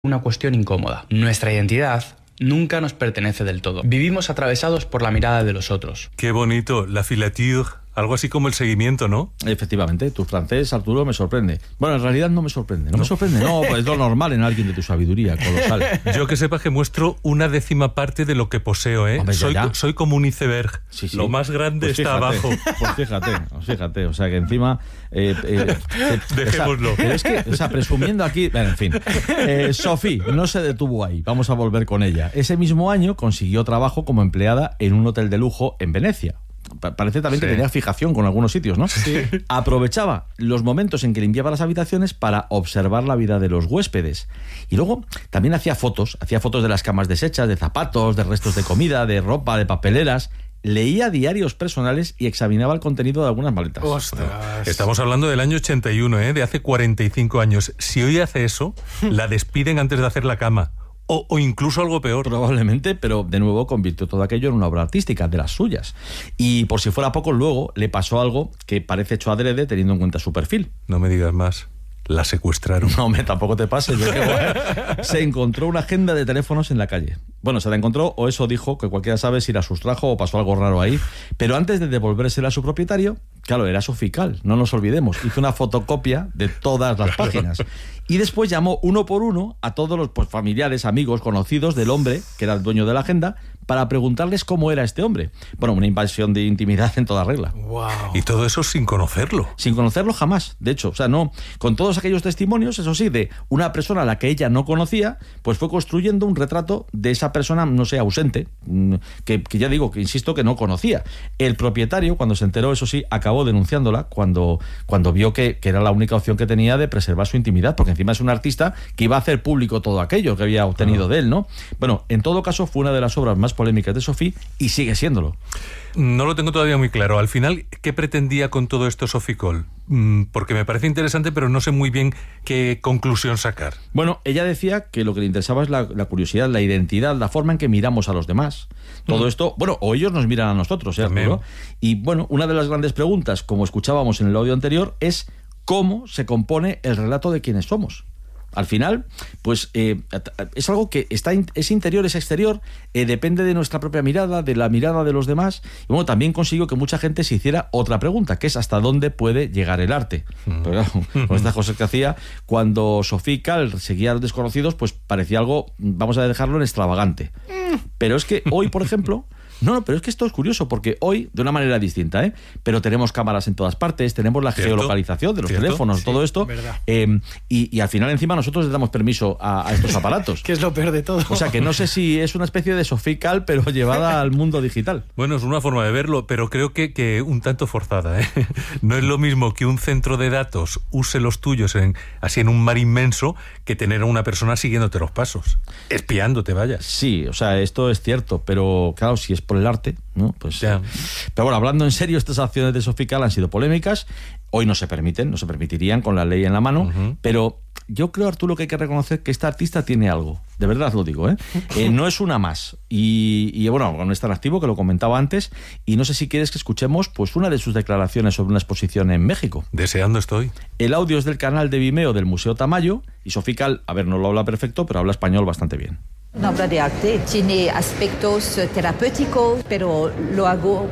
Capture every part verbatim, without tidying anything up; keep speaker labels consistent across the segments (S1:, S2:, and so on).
S1: Una cuestión incómoda. Nuestra identidad nunca nos pertenece del todo. Vivimos atravesados por la mirada de los otros.
S2: Qué bonito, la filature, algo así como el seguimiento, ¿no?
S3: Efectivamente, tu francés, Arturo, me sorprende. Bueno, en realidad no me sorprende, no, ¿No? me sorprende, no, pues es lo normal en alguien de tu sabiduría colosal.
S2: Yo que sepas que muestro una décima parte de lo que poseo, ¿eh?
S3: Hombre, ya,
S2: soy,
S3: ya.
S2: soy como un iceberg,
S3: Sí, sí.
S2: Lo más grande
S3: Pues
S2: está
S3: fíjate,
S2: abajo.
S3: Pues fíjate, pues fíjate, o sea que encima... Eh, eh, eh,
S2: Dejémoslo.
S3: O sea, pero es que, o sea, presumiendo aquí... Bueno, en fin. Eh, Sophie no se detuvo ahí, vamos a volver con ella. Ese mismo año consiguió trabajo como empleada en un hotel de lujo en Venecia. Parece también sí. que tenía fijación con algunos sitios, ¿no?
S2: Sí.
S3: Aprovechaba los momentos en que limpiaba las habitaciones para observar la vida de los huéspedes. Y luego también hacía fotos, hacía fotos de las camas deshechas, de zapatos, de restos de comida, de ropa, de papeleras. Leía diarios personales y examinaba el contenido de algunas maletas.
S2: Ostras. Estamos hablando del año ochenta y uno, ¿eh? De hace cuarenta y cinco años. Si hoy hace eso, la despiden antes de hacer la cama. O, o incluso algo peor.
S3: Probablemente, pero de nuevo convirtió todo aquello en una obra artística, de las suyas. Y por si fuera poco, luego le pasó algo que parece hecho adrede teniendo en cuenta su perfil.
S2: No me digas más. La secuestraron.
S3: No, me tampoco te pases. Yo creo, ¿eh? Se encontró una agenda de teléfonos en la calle. Bueno, se la encontró, o eso dijo, que cualquiera sabe si la sustrajo o pasó algo raro ahí. Pero antes de devolvérsela a su propietario, claro, era Sophie Calle, no nos olvidemos. Hizo una fotocopia de todas las páginas. Y después llamó uno por uno a todos los pues, familiares, amigos, conocidos del hombre, que era el dueño de la agenda, para preguntarles cómo era este hombre. Bueno, una invasión de intimidad en toda regla.
S2: Wow. Y todo eso sin conocerlo.
S3: Sin conocerlo jamás, de hecho. O sea, no, con todos aquellos testimonios, eso sí, de una persona a la que ella no conocía, pues fue construyendo un retrato de esa persona, no sé, ausente, que, que ya digo, que insisto, que no conocía. El propietario, cuando se enteró, eso sí, acabó denunciándola cuando, cuando vio que, que era la única opción que tenía de preservar su intimidad, porque encima es un artista que iba a hacer público todo aquello que había obtenido de él, ¿no? Bueno, en todo caso, fue una de las obras más polémicas de Sophie y sigue siéndolo.
S2: No lo tengo todavía muy claro. Al final, ¿qué pretendía con todo esto Sophie Calle? Porque me parece interesante, pero no sé muy bien qué conclusión sacar.
S3: Bueno, ella decía que lo que le interesaba es la, la curiosidad, la identidad, la forma en que miramos a los demás. Todo mm. esto, bueno, o ellos nos miran a nosotros, ¿eh, Arturo? Y bueno, una de las grandes preguntas, como escuchábamos en el audio anterior, es cómo se compone el relato de quiénes somos. Al final, pues eh, es algo que está es interior, es exterior, eh, depende de nuestra propia mirada, de la mirada de los demás. Y bueno, también consiguió que mucha gente se hiciera otra pregunta, que es ¿hasta dónde puede llegar el arte? Mm. Pero claro, con estas cosas que hacía, cuando Sophie Calle seguía a los desconocidos, pues parecía algo, vamos a dejarlo en extravagante. Mm. Pero es que hoy, por ejemplo... No, no, pero es que esto es curioso, porque hoy, de una manera distinta, ¿eh? Pero tenemos cámaras en todas partes, tenemos la ¿Cierto? geolocalización de los ¿Cierto? teléfonos, sí, todo esto, eh, y, y al final encima nosotros les damos permiso a, a estos aparatos.
S4: Que es lo peor de todo.
S3: O sea, que no sé si es una especie de Sophie Calle, pero llevada al mundo digital.
S2: Bueno, es una forma de verlo, pero creo que, que un tanto forzada, ¿eh? No es lo mismo que un centro de datos use los tuyos en, así en un mar inmenso que tener a una persona siguiéndote los pasos, espiándote, vaya.
S3: Sí, o sea, esto es cierto, pero claro, si es por el arte, ¿no? Pues, yeah. Pero bueno, hablando en serio, estas acciones de Sophie Calle han sido polémicas. Hoy no se permiten, no se permitirían con la ley en la mano, uh-huh. Pero yo creo, Arturo, que hay que reconocer que esta artista tiene algo. De verdad lo digo, ¿eh? eh no es una más. Y, y bueno, no es tan activo, que lo comentaba antes, y no sé si quieres que escuchemos pues una de sus declaraciones sobre una exposición en México.
S2: Deseando estoy.
S3: El audio es del canal de Vimeo del Museo Tamayo, y Sophie Calle, a ver, no lo habla perfecto, pero habla español bastante bien.
S5: Una obra de arte tiene aspectos terapéuticos, pero lo hago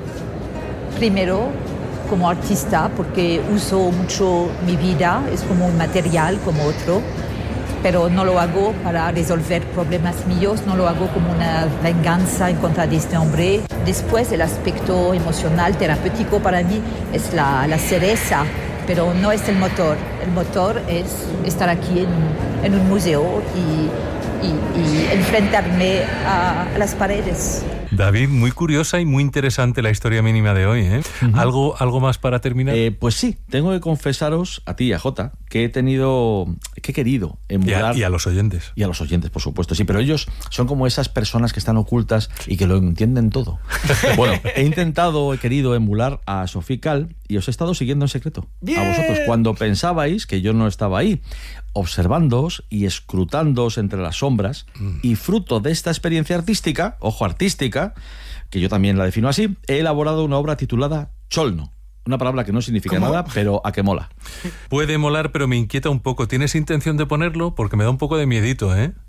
S5: primero como artista porque uso mucho mi vida, es como un material como otro, pero no lo hago para resolver problemas míos, no lo hago como una venganza en contra de este hombre. Después el aspecto emocional, terapéutico para mí es la, la cereza, pero no es el motor. El motor es estar aquí en, en un museo y Y, y enfrentarme a, a las paredes.
S2: David, muy curiosa y muy interesante la historia mínima de hoy, ¿eh? Uh-huh. ¿Algo, ¿Algo más para terminar?
S3: Eh, pues sí, tengo que confesaros a ti y a Jota que he tenido, que he querido emular...
S2: Y a, y a los oyentes.
S3: Y a los oyentes, por supuesto, sí, pero ellos son como esas personas que están ocultas y que lo entienden todo. Bueno, he intentado, he querido emular a Sophie Calle y os he estado siguiendo en secreto. Bien. A vosotros, cuando pensabais que yo no estaba ahí, observándoos y escrutándoos entre las sombras, mm. y fruto de esta experiencia artística, ojo, artística, que yo también la defino así, he elaborado una obra titulada Cholno. Una palabra que no significa
S4: ¿Cómo?
S3: nada, pero a que mola.
S2: Puede molar, pero me inquieta un poco. ¿Tienes intención de ponerlo? Porque me da un poco de miedito, ¿eh?